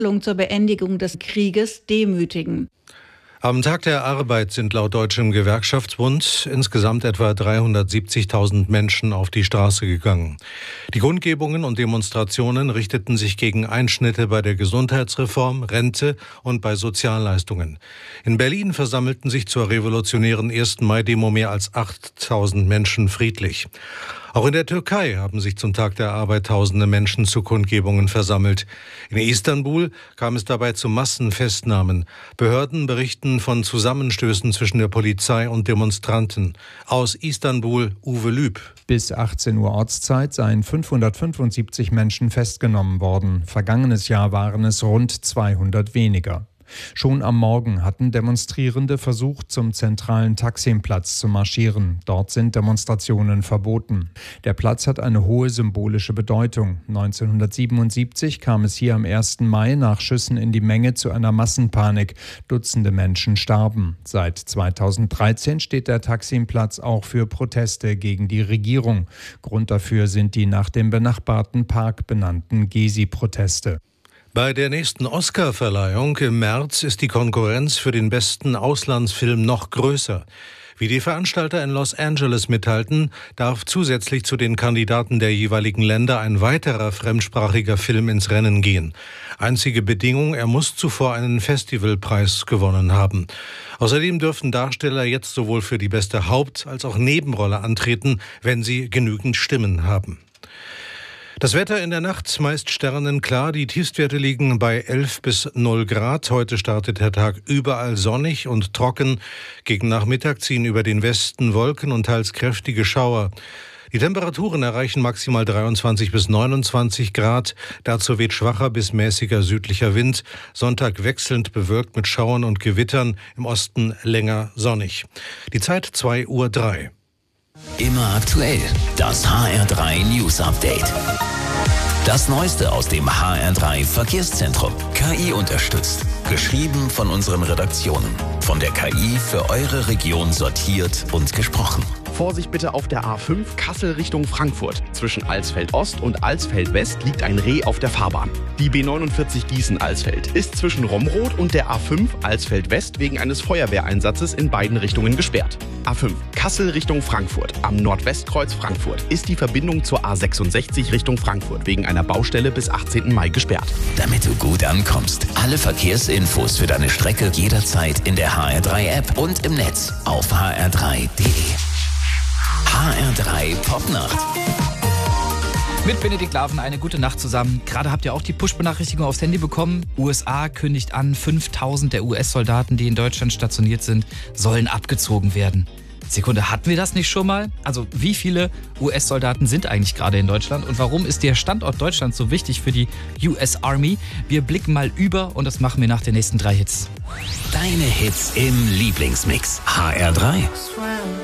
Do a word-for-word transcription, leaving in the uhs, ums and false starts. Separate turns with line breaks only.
zur Beendigung des Krieges demütigen.
Am Tag der Arbeit sind laut Deutschem Gewerkschaftsbund insgesamt etwa dreihundertsiebzigtausend Menschen auf die Straße gegangen. Die Kundgebungen und Demonstrationen richteten sich gegen Einschnitte bei der Gesundheitsreform, Rente und bei Sozialleistungen. In Berlin versammelten sich zur revolutionären ersten Mai-Demo mehr als achttausend Menschen friedlich. Auch in der Türkei haben sich zum Tag der Arbeit tausende Menschen zu Kundgebungen versammelt. In Istanbul kam es dabei zu Massenfestnahmen. Behörden berichten von Zusammenstößen zwischen der Polizei und Demonstranten. Aus Istanbul Uwe Lüb.
Bis achtzehn Uhr Ortszeit seien fünfhundertfünfundsiebzig Menschen festgenommen worden. Vergangenes Jahr waren es rund zweihundert weniger. Schon am Morgen hatten Demonstrierende versucht, zum zentralen Taksimplatz zu marschieren. Dort sind Demonstrationen verboten. Der Platz hat eine hohe symbolische Bedeutung. neunzehnhundertsiebenundsiebzig kam es hier am ersten Mai nach Schüssen in die Menge zu einer Massenpanik. Dutzende Menschen starben. Seit zweitausenddreizehn steht der Taksimplatz auch für Proteste gegen die Regierung. Grund dafür sind die nach dem benachbarten Park benannten Gezi-Proteste.
Bei der nächsten Oscar-Verleihung im März ist die Konkurrenz für den besten Auslandsfilm noch größer. Wie die Veranstalter in Los Angeles mitteilten, darf zusätzlich zu den Kandidaten der jeweiligen Länder ein weiterer fremdsprachiger Film ins Rennen gehen. Einzige Bedingung, er muss zuvor einen Festivalpreis gewonnen haben. Außerdem dürfen Darsteller jetzt sowohl für die beste Haupt- als auch Nebenrolle antreten, wenn sie genügend Stimmen haben. Das Wetter in der Nacht meist sternenklar. Die Tiefstwerte liegen bei elf bis null Grad. Heute startet der Tag überall sonnig und trocken. Gegen Nachmittag ziehen über den Westen Wolken und teils kräftige Schauer. Die Temperaturen erreichen maximal dreiundzwanzig bis neunundzwanzig Grad. Dazu weht schwacher bis mäßiger südlicher Wind. Sonntag wechselnd bewölkt mit Schauern und Gewittern. Im Osten länger sonnig. Die Zeit zwei Uhr drei.
Immer aktuell, das H R drei News Update. Das Neueste aus dem H R drei Verkehrszentrum. K I unterstützt. Geschrieben von unseren Redaktionen. Von der K I für eure Region sortiert und gesprochen.
Vorsicht bitte auf der A fünf Kassel Richtung Frankfurt. Zwischen Alsfeld-Ost und Alsfeld-West liegt ein Reh auf der Fahrbahn. Die B neunundvierzig Gießen-Alsfeld ist zwischen Romroth und der A fünf Alsfeld-West wegen eines Feuerwehreinsatzes in beiden Richtungen gesperrt. A fünf Kassel Richtung Frankfurt. Am Nordwestkreuz Frankfurt ist die Verbindung zur A sechsundsechzig Richtung Frankfurt wegen einer Baustelle bis achtzehnten Mai gesperrt.
Damit du gut ankommst. Alle Verkehrsinfos für deine Strecke jederzeit in der H R drei App und im Netz auf h r drei punkt d e. H R drei Popnacht.
Mit Benedikt Laven eine gute Nacht zusammen. Gerade habt ihr auch die Push-Benachrichtigung aufs Handy bekommen. U S A kündigt an, fünftausend der U S-Soldaten, die in Deutschland stationiert sind, sollen abgezogen werden. Sekunde, hatten wir das nicht schon mal? Also wie viele U S-Soldaten sind eigentlich gerade in Deutschland und warum ist der Standort Deutschland so wichtig für die U S Army? Wir blicken mal über und das machen wir nach den nächsten drei Hits.
Deine Hits im Lieblingsmix. H R drei.